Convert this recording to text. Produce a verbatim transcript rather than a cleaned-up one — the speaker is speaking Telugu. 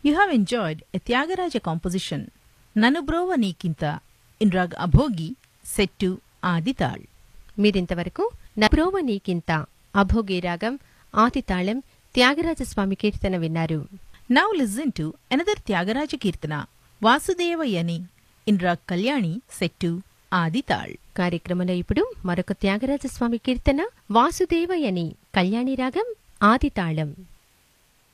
You have enjoyed a Tyagaraja composition, Nanubrova Nikinta, in Rag Abhogi, set to Adital. మీరింతవరకు నబ్రోవ నీకింత అభోగి రాగం ఆదితాళం త్యాగరాజస్వామి కీర్తన విన్నారు. Now listen to another Tyagaraja Kirtana, Vasudevayani, in Rag Kalyani, set to Adital. కార్యక్రమంలో ఇప్పుడు మరొక త్యాగరాజస్వామి కీర్తన వాసుదేవయని కళ్యాణి రాగం ఆదితాళం.